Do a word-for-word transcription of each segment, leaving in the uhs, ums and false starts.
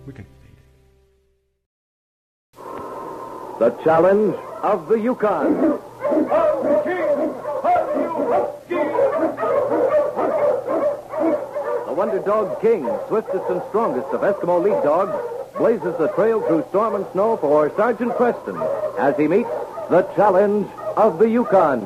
We can. The Challenge of the Yukon. The Wonder Dog King, swiftest and strongest of Eskimo lead dogs, blazes the trail through storm and snow for Sergeant Preston as he meets the Challenge of the Yukon.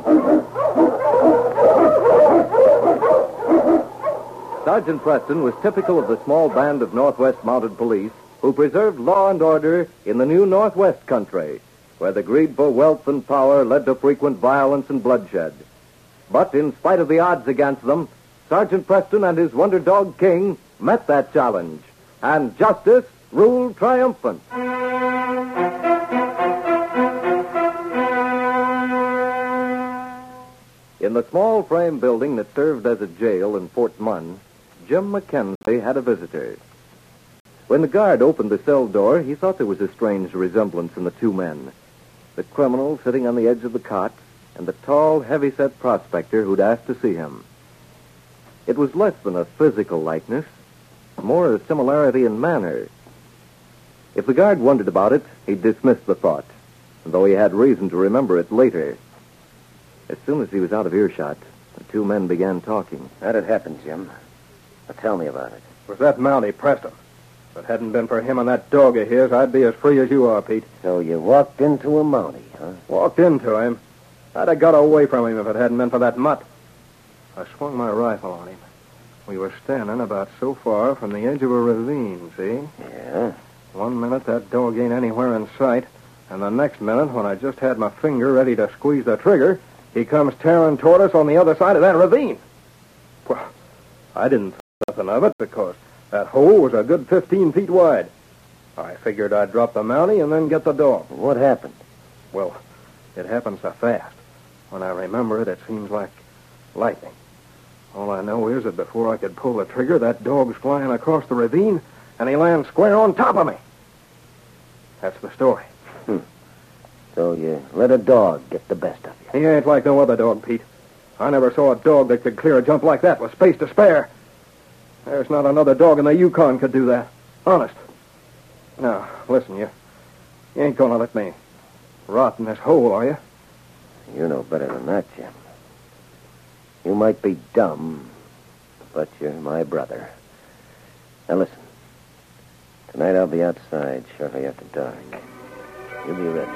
Sergeant Preston was typical of the small band of Northwest Mounted Police who preserved law and order in the new Northwest country, where the greed for wealth and power led to frequent violence and bloodshed. But in spite of the odds against them, Sergeant Preston and his Wonder Dog King met that challenge, and justice ruled triumphant. In the small frame building that served as a jail in Fort Munn, Jim McKenzie had a visitor. When the guard opened the cell door, he thought there was a strange resemblance in the two men. The criminal sitting on the edge of the cot, and the tall, heavy-set prospector who'd asked to see him. It was less than a physical likeness, more a similarity in manner. If the guard wondered about it, he dismissed the thought, though he had reason to remember it later. As soon as he was out of earshot, the two men began talking. How did it happen, Jim? Now tell me about it. It was that Mountie, Preston. If it hadn't been for him and that dog of his, I'd be as free as you are, Pete. So you walked into a Mountie, huh? Walked into him. I'd have got away from him if it hadn't been for that mutt. I swung my rifle on him. We were standing about so far from the edge of a ravine, see? Yeah. One minute that dog ain't anywhere in sight, and the next minute, when I just had my finger ready to squeeze the trigger, he comes tearing toward us on the other side of that ravine. Well, I didn't think nothing of it because that hole was a good fifteen feet wide. I figured I'd drop the Mountie and then get the dog. What happened? Well, it happened so fast. When I remember it, it seems like lightning. All I know is that before I could pull the trigger, that dog's flying across the ravine, and he lands square on top of me. That's the story. Hmm. So you let a dog get the best of you. He ain't like no other dog, Pete. I never saw a dog that could clear a jump like that with space to spare. There's not another dog in the Yukon could do that. Honest. Now, listen, you, you ain't gonna let me rot in this hole, are you? You know better than that, Jim. You might be dumb, but you're my brother. Now listen. Tonight I'll be outside shortly after dark. You'll be ready.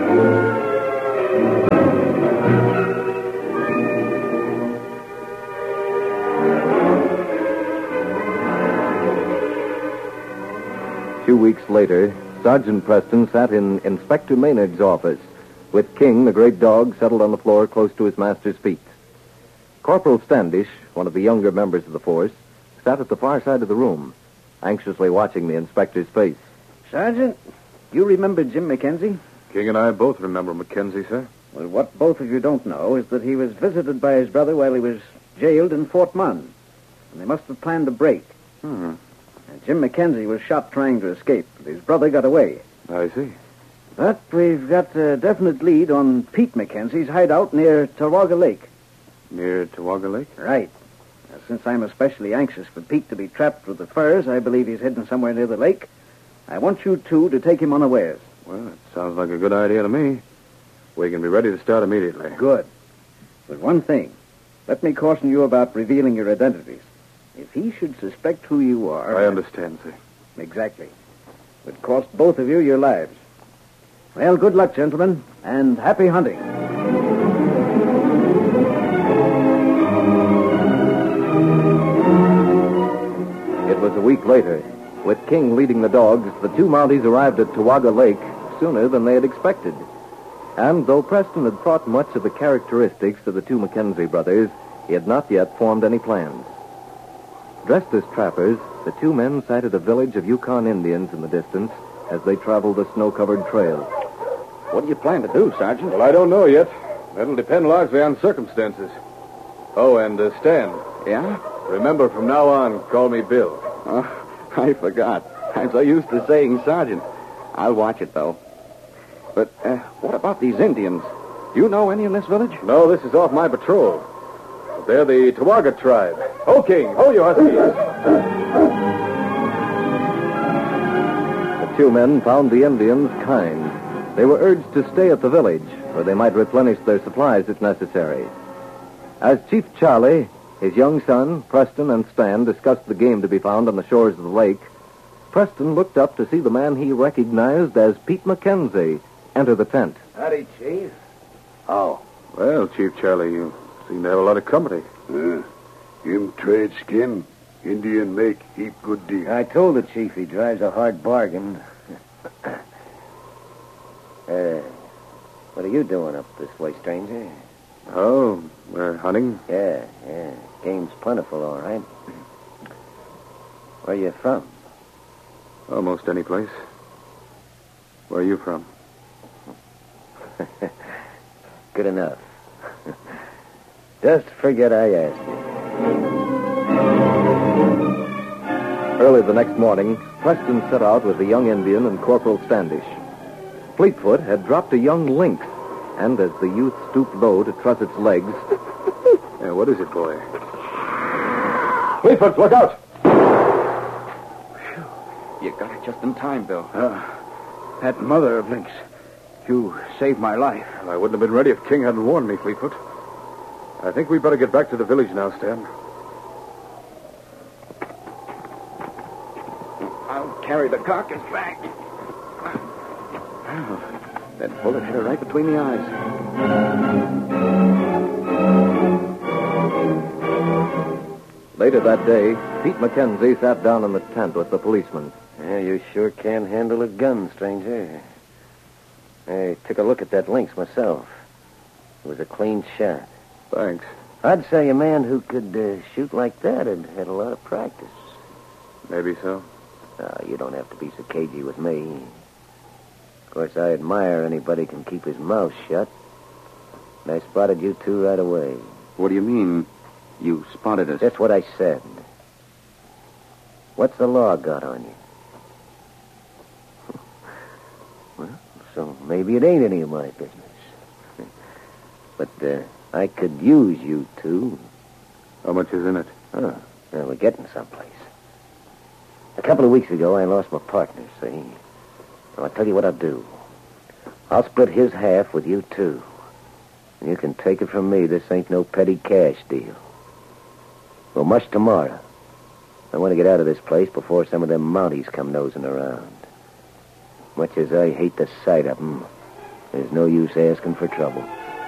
Two weeks later, Sergeant Preston sat in Inspector Maynard's office, with King, the great dog, settled on the floor close to his master's feet. Corporal Standish, one of the younger members of the force, sat at the far side of the room, anxiously watching the inspector's face. Sergeant, you remember Jim McKenzie? King and I both remember McKenzie, sir. Well, what both of you don't know is that he was visited by his brother while he was jailed in Fort Munn. And they must have planned a break. Hmm. And Jim McKenzie was shot trying to escape, but his brother got away. I see. But we've got a definite lead on Pete McKenzie's hideout near Tawaga Lake. Near Tawaga Lake? Right. Now, since I'm especially anxious for Pete to be trapped with the furs, I believe he's hidden somewhere near the lake. I want you two to take him unawares. Well, it sounds like a good idea to me. We can be ready to start immediately. Good. But one thing. Let me caution you about revealing your identities. If he should suspect who you are... I understand, sir. Exactly. It would cost both of you your lives. Well, good luck, gentlemen, and happy hunting. It was a week later. With King leading the dogs, the two Mounties arrived at Tawaga Lake sooner than they had expected. And though Preston had thought much of the characteristics of the two Mackenzie brothers, he had not yet formed any plans. Dressed as trappers, the two men sighted a village of Yukon Indians in the distance as they traveled the snow-covered trail. What do you plan to do, Sergeant? Well, I don't know yet. That'll depend largely on circumstances. Oh, and uh, Stan. Yeah? Remember, from now on, call me Bill. Oh, I forgot. I'm so used to saying Sergeant. I'll watch it, though. But uh, what about these Indians? Do you know any in this village? No, this is off my patrol. But they're the Tawaga tribe. Ho, King. Ho, you huskies. two men found the Indians kind. They were urged to stay at the village, where they might replenish their supplies if necessary. As Chief Charlie, his young son, Preston, and Stan discussed the game to be found on the shores of the lake, Preston looked up to see the man he recognized as Pete Mackenzie enter the tent. Howdy, Chief. Oh. Well, Chief Charlie, you seem to have a lot of company. Uh, him trade skin. Indian make heap good deal. I told the chief he drives a hard bargain. uh, what are you doing up this way, stranger? Oh, we're hunting? Yeah, yeah. Game's plentiful, all right. Where you from? Almost any place. Where are you from? Good enough. Just forget I asked you. Early the next morning, Preston set out with the young Indian and Corporal Standish. Fleetfoot had dropped a young lynx, and as the youth stooped low to truss its legs... Yeah, what is it, boy? Fleetfoot, look out! You got it just in time, Bill. Uh, that mother of Lynx. You saved my life. Well, I wouldn't have been ready if King hadn't warned me, Fleetfoot. I think we'd better get back to the village now, Stan. I'll carry the carcass back. Oh, that bullet hit her right between the eyes. Later that day, Pete Mackenzie sat down in the tent with the policeman. Yeah, you sure can handle a gun, stranger. I took a look at that lynx myself. It was a clean shot. Thanks. I'd say a man who could uh, shoot like that had had a lot of practice. Maybe so. Uh, you don't have to be so cagey with me. Of course, I admire anybody who can keep his mouth shut. And I spotted you two right away. What do you mean, you spotted us? That's what I said. What's the law got on you? Well, so maybe it ain't any of my business. But uh, I could use you two. How much is in it? Oh, well, we're getting someplace. A couple of weeks ago, I lost my partner, see? Now, I'll tell you what I'll do. I'll split his half with you two. And you can take it from me, this ain't no petty cash deal. Well, much tomorrow. I want to get out of this place before some of them Mounties come nosing around. Much as I hate the sight of them, there's no use asking for trouble.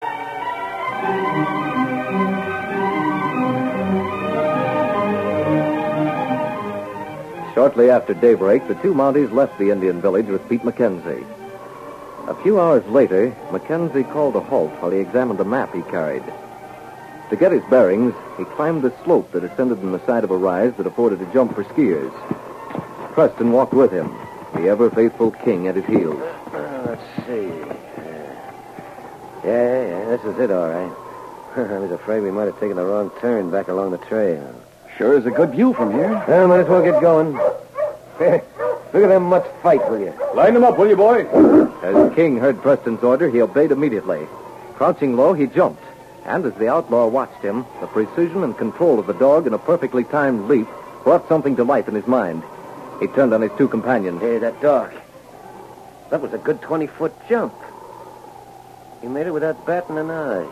Shortly after daybreak, the two Mounties left the Indian village with Pete Mackenzie. A few hours later, Mackenzie called a halt while he examined a map he carried. To get his bearings, he climbed the slope that ascended from the side of a rise that afforded a jump for skiers. Preston walked with him, the ever-faithful King at his heels. Uh, let's see. Uh, yeah, yeah, this is it, all right. I was afraid we might have taken the wrong turn back along the trail. Sure is a good view from here. Well, might as well get going. Look at them mutts fight, will you? Line them up, will you, boy? As King heard Preston's order, he obeyed immediately. Crouching low, he jumped. And as the outlaw watched him, the precision and control of the dog in a perfectly timed leap brought something to life in his mind. He turned on his two companions. Hey, that dog. That was a good twenty-foot jump. He made it without batting an eye.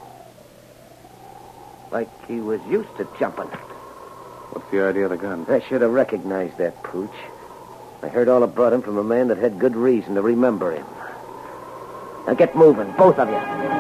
Like he was used to jumping. What's the idea of the gun? I should have recognized that pooch. I heard all about him from a man that had good reason to remember him. Now get moving, both of you.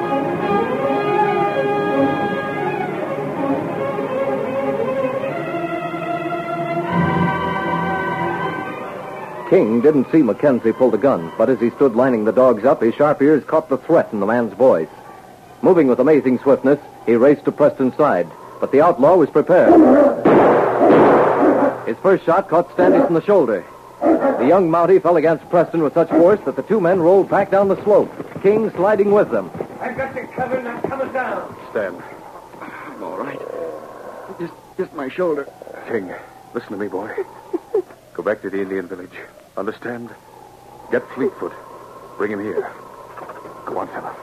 King didn't see Mackenzie pull the gun, but as he stood lining the dogs up, his sharp ears caught the threat in the man's voice. Moving with amazing swiftness, he raced to Preston's side, but the outlaw was prepared. His first shot caught Standish in the shoulder. The young Mountie fell against Preston with such force that the two men rolled back down the slope, King sliding with them. I've got you covered and I'm coming down. Stan. I'm all right. Just, just my shoulder. King, listen to me, boy. Go back to the Indian village. Understand? Get Fleetfoot. Bring him here. Go on, fella.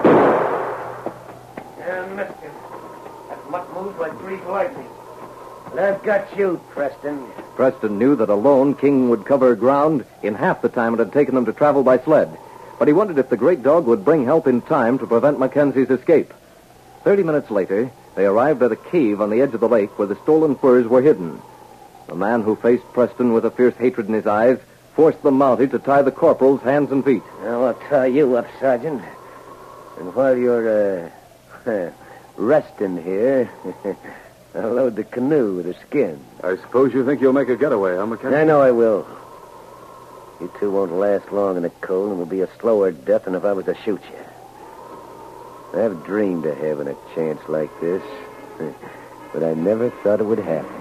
Yeah, missed him. That mutt moves like Greek lightning. I've got you, Preston. Preston knew that alone King would cover ground in half the time it had taken them to travel by sled. But he wondered if the great dog would bring help in time to prevent Mackenzie's escape. Thirty minutes later, they arrived at a cave on the edge of the lake where the stolen furs were hidden. The man who faced Preston with a fierce hatred in his eyes forced the Mountie to tie the corporal's hands and feet. Now, I'll tie you up, Sergeant. And while you're, uh, resting here, I'll load the canoe with a skin. I suppose you think you'll make a getaway, huh, Mackenzie? I know I will. You two won't last long in the cold, and will be a slower death than if I was to shoot you. I've dreamed of having a chance like this, but I never thought it would happen.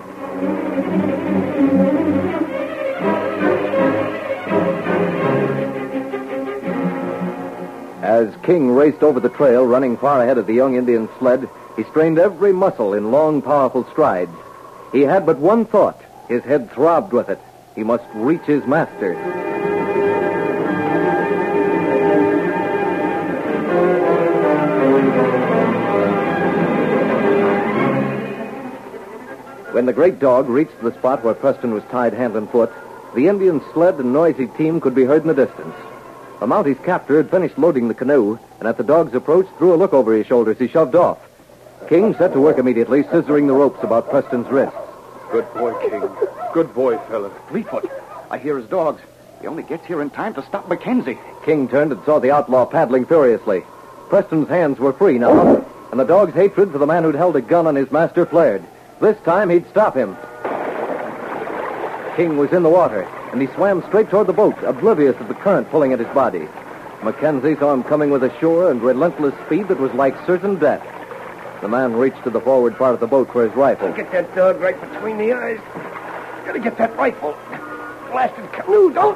As King raced over the trail, running far ahead of the young Indian sled, he strained every muscle in long, powerful strides. He had but one thought. His head throbbed with it. He must reach his master. When the great dog reached the spot where Preston was tied hand and foot, the Indian sled and noisy team could be heard in the distance. The Mountie's captor had finished loading the canoe, and at the dog's approach threw a look over his shoulder as he shoved off. King set to work immediately, scissoring the ropes about Preston's wrists. Good boy, King. Good boy, fella. Fleetfoot. I hear his dogs. He only gets here in time to stop Mackenzie. King turned and saw the outlaw paddling furiously. Preston's hands were free now, and the dog's hatred for the man who'd held a gun on his master flared. This time he'd stop him. King was in the water, and he swam straight toward the boat, oblivious of the current pulling at his body. Mackenzie saw him coming with a sure and relentless speed that was like certain death. The man reached to the forward part of the boat for his rifle. Get that dog right between the eyes. Gotta get that rifle. Blasted canoe, don't...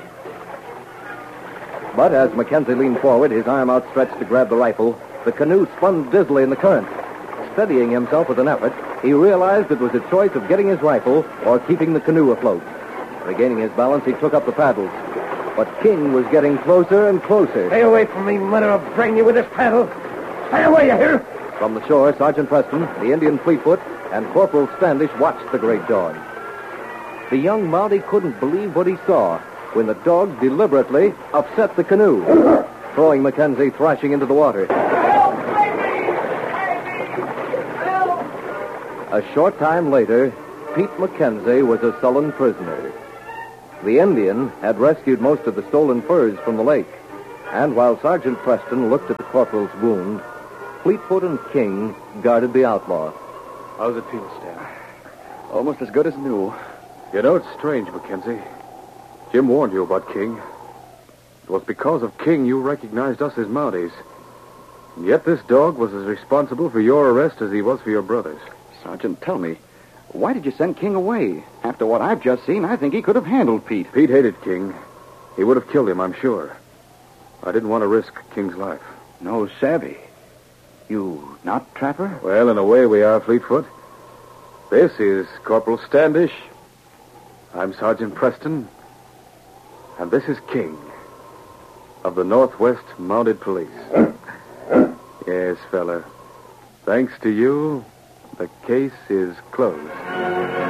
But as Mackenzie leaned forward, his arm outstretched to grab the rifle, the canoe spun dizzily in the current. Steadying himself with an effort, he realized it was a choice of getting his rifle or keeping the canoe afloat. Regaining his balance, he took up the paddles. But King was getting closer and closer. Stay away from me, mother. I'll brain you with this paddle. Stay away, you hear? From the shore, Sergeant Preston, the Indian Fleetfoot, and Corporal Standish watched the great dog. The young Mountie couldn't believe what he saw when the dog deliberately upset the canoe, throwing Mackenzie thrashing into the water. Help! Save me! Save me! Help! A short time later, Pete Mackenzie was a sullen prisoner. The Indian had rescued most of the stolen furs from the lake, and while Sergeant Preston looked at the corporal's wound, Fleetfoot and King guarded the outlaw. How's it feel, Stan? Almost as good as new. You know, it's strange, Mackenzie. Jim warned you about King. It was because of King you recognized us as Mounties. And yet this dog was as responsible for your arrest as he was for your brother's. Sergeant, tell me, why did you send King away? After what I've just seen, I think he could have handled Pete. Pete hated King. He would have killed him, I'm sure. I didn't want to risk King's life. No savvy. You not trapper? Well, in a way we are, Fleetfoot. This is Corporal Standish. I'm Sergeant Preston. And this is King of the Northwest Mounted Police. Yes, fella. Thanks to you, the case is closed.